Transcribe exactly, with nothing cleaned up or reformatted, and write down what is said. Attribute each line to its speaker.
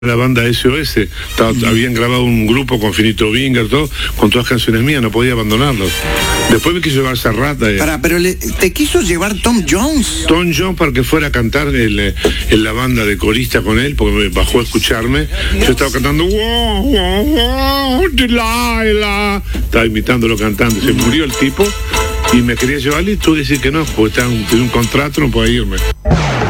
Speaker 1: La banda S O S, estaba, mm. habían grabado un grupo con Finito Winger, todo, con todas canciones mías, no podía abandonarlos. Después me quiso llevar Serrat. Eh.
Speaker 2: Para, pero le, ¿te quiso llevar Tom Jones?
Speaker 1: Tom Jones para que fuera a cantar el, en la banda de corista con él, porque me bajó a escucharme. Yo estaba cantando, wow, wow, wow, Delilah. Estaba imitándolo cantando, se murió el tipo y me quería llevar y tuve que decir que no, porque estaba en un, un contrato, no podía irme.